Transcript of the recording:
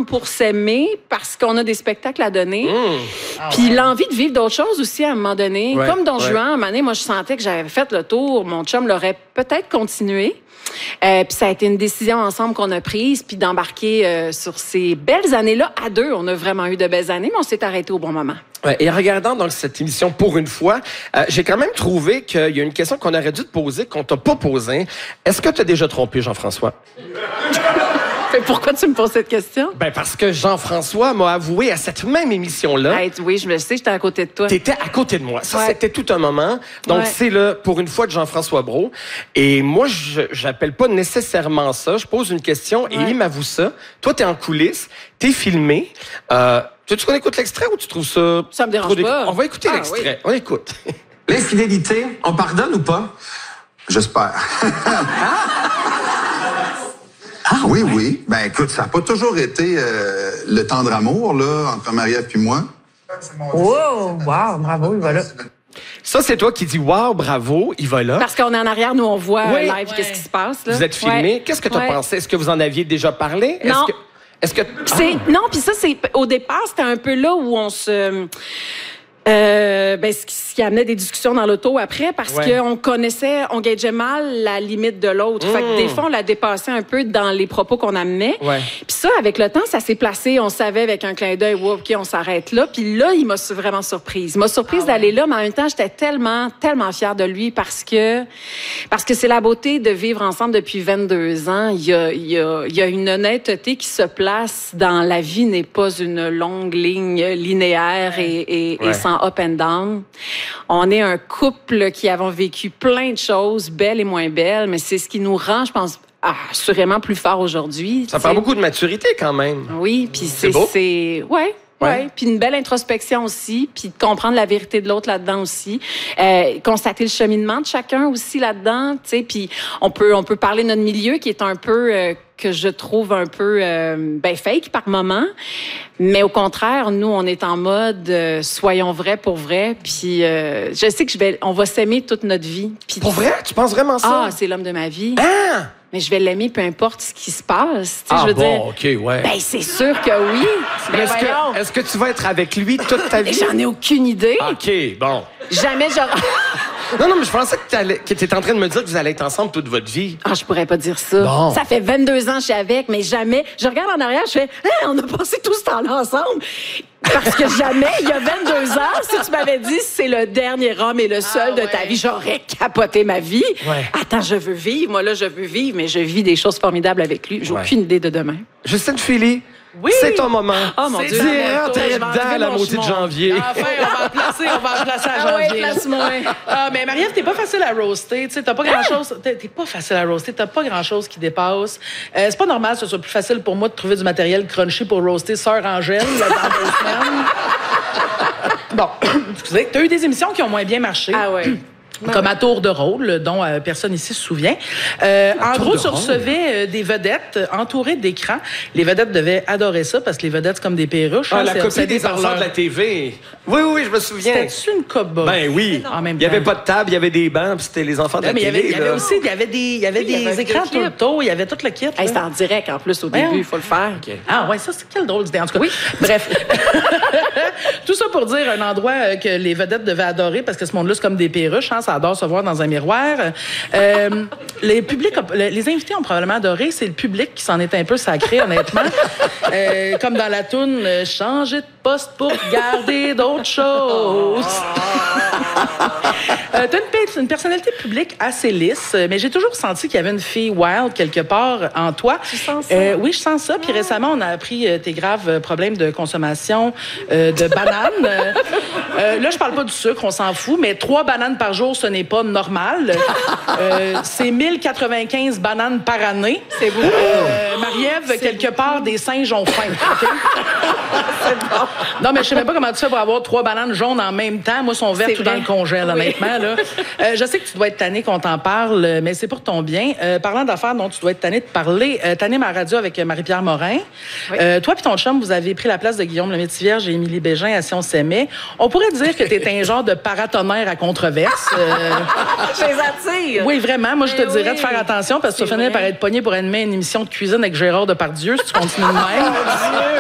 pour s'aimer parce qu'on a des spectacles à donner. Puis l'envie de vivre d'autres choses aussi à un moment donné. Ouais, Comme Don Juan, à un moment donné, moi, je sentais que j'avais fait le tour. Mon chum l'aurait peut-être continué. Puis ça a été une décision ensemble qu'on a prise, puis d'embarquer sur ces belles années-là à deux. On a vraiment eu de belles années, mais on s'est arrêté au bon moment. Ouais, et en regardant donc cette émission pour une fois, j'ai quand même trouvé qu'il y a une question qu'on aurait dû te poser, qu'on t'a pas posée. Est-ce que tu as déjà trompé Jean-François? Pourquoi tu me poses cette question? Ben parce que Jean-François m'a avoué à cette même émission-là. Hey, oui, je le sais, j'étais à côté de toi. T'étais à côté de moi. Ça, c'était tout un moment. Donc, c'est là, pour une fois, de Jean-François Brault. Et moi, j'appelle pas nécessairement ça. Je pose une question et il m'avoue ça. Toi, t'es en coulisses, t'es filmé. Tu veux qu'on écoute l'extrait ou tu trouves ça... Ça me dérange pas. On va écouter l'extrait. Oui. On écoute. L'infidélité, on pardonne ou pas? J'espère. Ah oui. Ben écoute, ça n'a pas toujours été le tendre amour là entre Marie-Ève puis moi. Wow, bravo, il va là. Ça, c'est toi qui dis « Wow, bravo, il va là ». Parce qu'on est en arrière, nous, on voit live qu'est-ce qui se passe. Là. Vous êtes filmé. Qu'est-ce que tu as pensé? Est-ce que vous en aviez déjà parlé? Non. Non, puis ça, au départ, c'était un peu là où on se... ce qui amenait des discussions dans l'auto après, parce qu'on connaissait, on gageait mal la limite de l'autre. Fait que des fois, on la dépassait un peu dans les propos qu'on amenait. Puis ça, avec le temps, ça s'est placé. On savait avec un clin d'œil, wow, OK, on s'arrête là. Puis là, il m'a vraiment surprise. Il m'a surprise d'aller là, mais en même temps, j'étais tellement fière de lui parce que c'est la beauté de vivre ensemble depuis 22 ans. Il y a une honnêteté qui se place dans la vie n'est pas une longue ligne linéaire et sans up and down. On est un couple qui avons vécu plein de choses, belles et moins belles, mais c'est ce qui nous rend, je pense, assurément plus fort aujourd'hui. Ça prend beaucoup de maturité quand même. Oui, puis c'est beau. Ouais, puis une belle introspection aussi, puis de comprendre la vérité de l'autre là-dedans aussi, constater le cheminement de chacun aussi là-dedans, tu sais, puis on peut parler de notre milieu qui est un peu que je trouve un peu fake par moment, mais au contraire, nous on est en mode soyons vrais pour vrai, puis je sais que on va s'aimer toute notre vie. Puis, pour vrai, tu penses vraiment ça? Ah, c'est l'homme de ma vie. Ah! Mais je vais l'aimer peu importe ce qui se passe. Ah je veux dire, OK, ouais. Ben, c'est sûr que oui. Ben, Est-ce que tu vas être avec lui toute ta vie? J'en ai aucune idée. OK, bon. Jamais j'aurais... Non, mais je pensais que tu étais en train de me dire que vous allez être ensemble toute votre vie. Ah, je pourrais pas dire ça. Bon. Ça fait 22 ans que je suis avec, mais jamais... Je regarde en arrière, je fais « on a passé tout ce temps-là ensemble. » Parce que jamais, il y a 22 ans, si tu m'avais dit c'est le dernier homme et le seul de ta vie, j'aurais capoté ma vie. Attends, je veux vivre. Moi, là, je veux vivre, mais je vis des choses formidables avec lui. J'ai aucune idée de demain. Justine Philly, c'est ton moment. Oh mon Dieu. T'es dedans la maudite janvier. Enfin, on va en placer à janvier. place-moi. Mais Marie-Ève, t'es pas facile à roaster. Tu sais, t'as pas grand-chose. T'es pas facile à roaster. T'as pas grand-chose qui dépasse. C'est pas normal que ce soit plus facile pour moi de trouver du matériel crunchy pour roaster Sœur Angèle là, dans 2 semaines. Bon, excusez. T'as eu des émissions qui ont moins bien marché. Ah ouais. Comme à tour de rôle, dont personne ici se souvient. En gros, tu recevais des vedettes entourées d'écrans. Les vedettes devaient adorer ça parce que les vedettes, c'est comme des perruches. La copie des enfants de la TV. Oui, je me souviens. C'était-tu une cope-botte? Ben oui. En même il n'y avait temps. pas de table, il y avait des bancs, puis c'était les enfants de la télé. Il y avait aussi des écrans tout le tour, il y avait tout le kit. Hey, c'était en direct en plus au début, il faut le faire. Ah ouais, ça, c'est quelle drôle d'idée. En tout cas, bref. Tout ça pour dire un endroit que les vedettes devaient adorer parce que ce monde-là, c'est comme des perruches, hein, ça adore se voir dans un miroir. Les invités ont probablement adoré. C'est le public qui s'en est un peu sacré, honnêtement. Comme dans la toune « Changer de poste pour garder d'autres choses ». T'as une personnalité publique assez lisse, mais j'ai toujours senti qu'il y avait une fille wild quelque part en toi. Tu sens ça? Oui, je sens ça. Puis récemment, on a appris tes graves problèmes de consommation de bananes. Là, je parle pas du sucre, on s'en fout, mais 3 bananes par jour, ce n'est pas normal. C'est 1095 bananes par année. C'est beaucoup. Marie-Ève, quelque part, des singes ont faim. Okay? C'est bon. Non, mais je sais même pas comment tu fais pour avoir 3 bananes jaunes en même temps. Moi, sont vertes tout dans le congèle, honnêtement. Là. Je sais que tu dois être tanné qu'on t'en parle, mais c'est pour ton bien. Parlant d'affaires dont tu dois être tanné de parler, t'animes à la radio avec Marie-Pierre Morin. Oui. Toi puis ton chum, vous avez pris la place de Guillaume Lemaitre-Vierge et Émilie Bégin à Si on s'aimait. On pourrait dire que t'es un genre de paratonnerre à controverse. Je les attire. Oui, vraiment. Moi, je te dirais de faire attention parce que tu vas finir par être pogné pour animer une émission de cuisine avec Gérard Depardieu si tu continues de même.